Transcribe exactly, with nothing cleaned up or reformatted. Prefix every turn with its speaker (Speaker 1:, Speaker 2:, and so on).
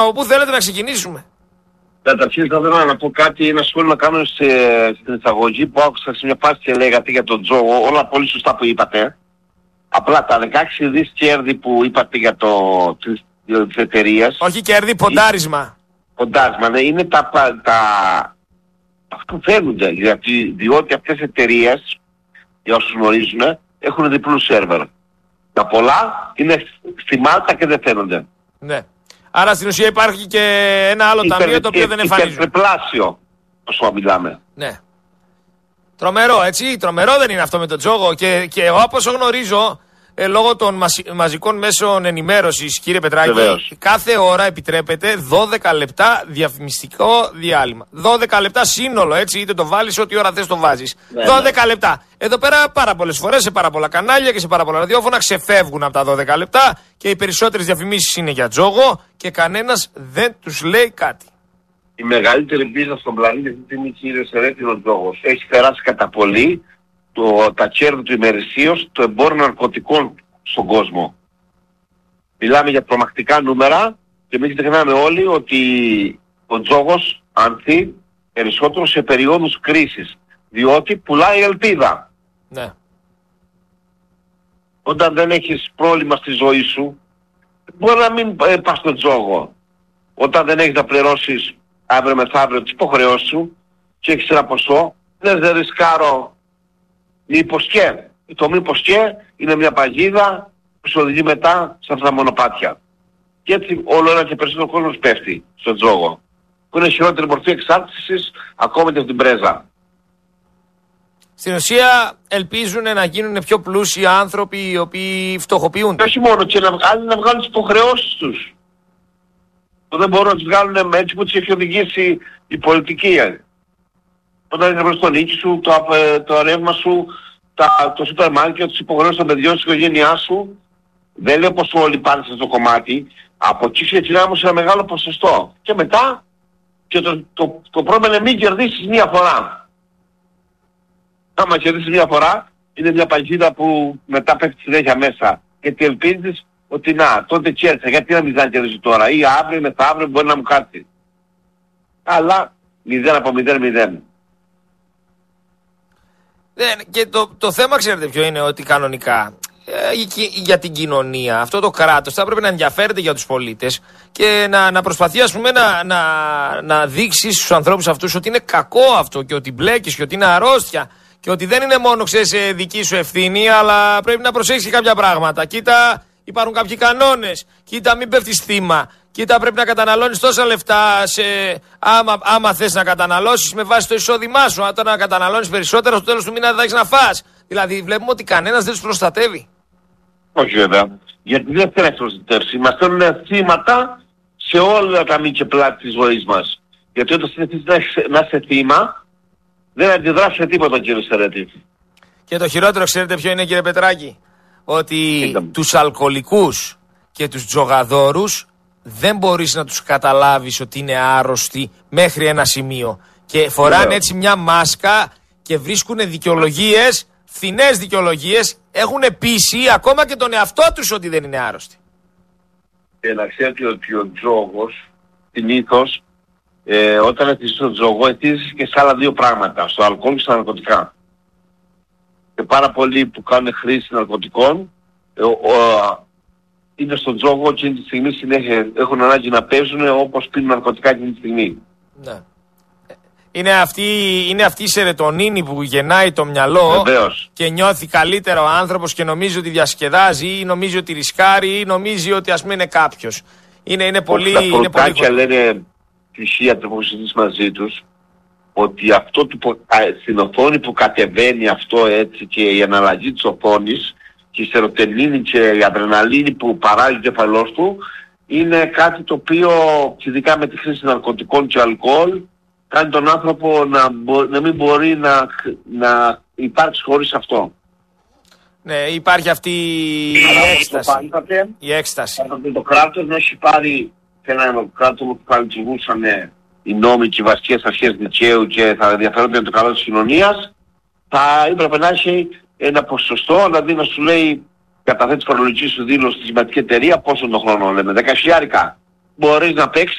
Speaker 1: Από πού θέλετε να ξεκινήσουμε?
Speaker 2: Καταρχήν θα ήθελα να πω κάτι, ένα σχόλιο να κάνω σε, στην εισαγωγή που άκουσα σε μια φάση και λέγατε για τον Τζόγο, όλα πολύ σωστά που είπατε. Απλά τα δεκαέξι δις κέρδη που είπατε για το, της, της εταιρείας...
Speaker 1: Όχι κέρδη, ποντάρισμα.
Speaker 2: Ποντάρισμα, ναι, είναι τα, τα, αυτό που φαίνονται, γιατί, διότι αυτές οι εταιρείες, για όσους γνωρίζουν, έχουν διπλού σερβερ. Τα πολλά είναι στη Μάλτα και δεν φαίνονται.
Speaker 1: Ναι. Άρα στην ουσία υπάρχει και ένα άλλο
Speaker 2: Υπερ,
Speaker 1: ταμείο το οποίο δεν εμφανίζουν.
Speaker 2: Υπερτριπλάσιο, όσο μιλάμε.
Speaker 1: Ναι. Τρομερό, έτσι. Τρομερό δεν είναι αυτό με τον Τζόγο. Και, και εγώ από όσο γνωρίζω, ε, λόγω των μαζι, μαζικών μέσων ενημέρωσης, κύριε Πετράκη,
Speaker 2: Βεβαίως.
Speaker 1: κάθε ώρα επιτρέπεται δώδεκα λεπτά διαφημιστικό διάλειμμα. δώδεκα λεπτά σύνολο, έτσι. Είτε το βάλεις, ό,τι ώρα θες το βάζεις.
Speaker 2: Ναι,
Speaker 1: δώδεκα
Speaker 2: ναι.
Speaker 1: λεπτά. Εδώ πέρα πάρα πολλές φορές, σε πάρα πολλά κανάλια και σε πάρα πολλά ραδιόφωνα ξεφεύγουν από τα δώδεκα λεπτά και οι περισσότερες διαφημίσεις είναι για Τζόγο και κανένας δεν τους λέει κάτι.
Speaker 2: Η μεγαλύτερη πίζα στον πλανήτη αυτή τη στιγμή, κύριε Σερέτη, είναι ο Τζόγος. Έχει περάσει κατά πολύ το, τα κέρδη του ημερησίως το εμπόριο ναρκωτικών στον κόσμο. Μιλάμε για τρομακτικά νούμερα και μην ξεχνάμε όλοι ότι ο Τζόγος ανθεί περισσότερο σε περιόδους κρίσης, διότι πουλάει ελπίδα.
Speaker 1: Ναι.
Speaker 2: Όταν δεν έχεις πρόβλημα στη ζωή σου, μπορεί να μην ε, πας στον Τζόγο. Όταν δεν έχεις να πληρώσεις αύριο μεθαύριο τις υποχρεώσεις σου και έχεις ένα ποσό, δεν δεν ρισκάρω μήπως και. Το μήπως και είναι μια παγίδα που σε οδηγεί μετά σε αυτά τα μονοπάτια. Και έτσι όλο ένα και περισσότερο κόσμος πέφτει στον Τζόγο, που είναι χειρότερη μορφή εξάρτησης ακόμα και από την πρέζα.
Speaker 1: Στην ουσία ελπίζουν να γίνουν πιο πλούσιοι άνθρωποι οι οποίοι φτωχοποιούνται.
Speaker 2: Και όχι μόνο, και να, άλλοι να βγάλουν τις υποχρεώσεις τους. Που δεν μπορούν να τις βγάλουν έτσι που τις έχει οδηγήσει η πολιτική. Όταν έχεις το νίκη σου, το, το ρεύμα σου, τα, το σούπερ μάρκετ, τις υποχρεώσεις των παιδιών της οικογένειάς σου, δεν λέω πως όλοι πάνε σε αυτό το κομμάτι, από εκεί ξεκινάμε όμως ένα μεγάλο ποσοστό. Και μετά, και το, το, το πρόβλημα είναι μην κερδίσεις μία φορά. Άμα κερδίσεις μία φορά, είναι μια παγίδα που μετά πέφτει συνέχεια μέσα. Γιατί ελπίζεις ότι να, τότε κέρδισα, γιατί να μην θα κερδίσει τώρα, ή αύριο ή μεθαύριο μπορεί να μου κάτσει. Αλλά μηδέν από μηδέν μηδέν.
Speaker 1: Ναι, και το, το θέμα ξέρετε ποιο είναι, ότι κανονικά ε, για την κοινωνία αυτό το κράτος θα πρέπει να ενδιαφέρεται για τους πολίτες και να, να προσπαθεί ας πούμε να, να, να δείξει στους ανθρώπους αυτούς ότι είναι κακό αυτό και ότι μπλέκεις και ότι είναι αρρώστια. Και ότι δεν είναι μόνο, ξέρεις, δική σου ευθύνη, αλλά πρέπει να προσέξεις και κάποια πράγματα. Κοίτα, υπάρχουν κάποιοι κανόνες. Κοίτα, μην πέφτεις θύμα. Κοίτα, πρέπει να καταναλώνεις τόσα λεφτά σε... άμα, άμα θες να καταναλώσεις με βάση το εισόδημά σου. Αν να καταναλώνεις περισσότερο, στο τέλος του μήνα δεν θα έχεις να φας. Δηλαδή, βλέπουμε ότι κανένας δεν τους προστατεύει.
Speaker 2: Όχι βέβαια. Γιατί δεν θέλει να προστατεύσει. Μας θέλουν θύματα σε όλα τα μη και πλάτη της ζωής μας. Γιατί όταν συνεχίσεις να είσαι θύμα, δεν αντιδράσει σε τίποτα, κύριε Σερέτη.
Speaker 1: Και το χειρότερο, ξέρετε ποιο είναι, κύριε Πετράκη? Ότι
Speaker 2: Είδαμε.
Speaker 1: τους αλκοολικούς και τους τζογαδόρους δεν μπορείς να τους καταλάβεις ότι είναι άρρωστοι μέχρι ένα σημείο. Και φοράνε
Speaker 2: Βέβαια.
Speaker 1: έτσι μια μάσκα και βρίσκουν δικαιολογίες, φθηνές δικαιολογίες, έχουν πείσει ακόμα και τον εαυτό τους ότι δεν είναι άρρωστοι.
Speaker 2: Και να ξέρετε ότι ο Τζόγος, συνήθως, Ε, όταν εθίζεις στον Τζόγο, εθίζεις και σε άλλα δύο πράγματα, στο αλκοόλ και στα ναρκωτικά. Και πάρα πολλοί που κάνουν χρήση ναρκωτικών ε, ο, ο, είναι στον Τζόγο εκείνη τη στιγμή συνέχεια έχουν ανάγκη να παίζουν όπως πίνουν ναρκωτικά εκείνη τη στιγμή.
Speaker 1: Ναι. Είναι αυτή, είναι αυτή η σερετονίνη που γεννάει το μυαλό.
Speaker 2: Βεβαίως.
Speaker 1: Και νιώθει καλύτερα ο άνθρωπος και νομίζει ότι διασκεδάζει ή νομίζει ότι ρισκάρει ή νομίζει ότι ας πούμε είναι κάποιος. Είναι, είναι πολύ...
Speaker 2: Τα
Speaker 1: είναι
Speaker 2: φορτάκια
Speaker 1: πολύ...
Speaker 2: λένε ψυχίατροι που έχουν συζητήσει μαζί τους ότι αυτό του, στην οθόνη που κατεβαίνει αυτό έτσι και η αναλλαγή της οθόνης και η σερωτελίνη και η αδρεναλίνη που παράγει ο κεφαλός του είναι κάτι το οποίο ειδικά με τη χρήση ναρκωτικών και αλκοόλ κάνει τον άνθρωπο να, μπο, να μην μπορεί να, να υπάρξει χωρίς αυτό.
Speaker 1: Ναι, υπάρχει αυτή η έκσταση.
Speaker 2: Είπατε,
Speaker 1: η έκσταση.
Speaker 2: Το κράτος να έχει πάρει σε ένα κράτος που θα λειτουργούσαν οι νόμοι και οι βασικές αρχές δικαίου και θα ενδιαφέρονται για το καλό της κοινωνίας, θα έπρεπε να έχει ένα ποσοστό, δηλαδή να σου λέει καταθέτεις φορολογική σου δήλωση στη σημαντική εταιρεία πόσο τον χρόνο λέμε, δέκα χιλιάρικα. μπορείς να παίξεις